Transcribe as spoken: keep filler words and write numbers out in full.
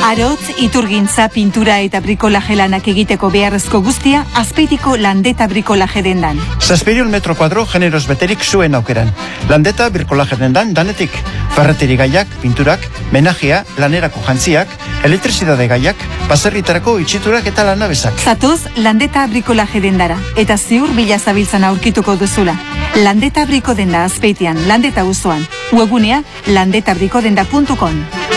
Arotz, iturgintza, pintura eta brikolaje lanak egiteko beharrezko guztia Azpeitiko Landeta brikolaje dendan. Zazpirion metro kuadro generoz beterik zuen aukeran. Landeta brikolaje dendan danetik. Ferreteri gaiak, pinturak, menajea, lanerako jantziak, elektrizidade gaiak, baserritarako itxiturak eta lanabezak. Zatoz, Landeta brikolaje dendara, eta ziur bila zabiltzan aurkituko duzula. Landeta briko denda Azpeitian, Landeta uzoan. Webgunea landeta briko denda puntu com.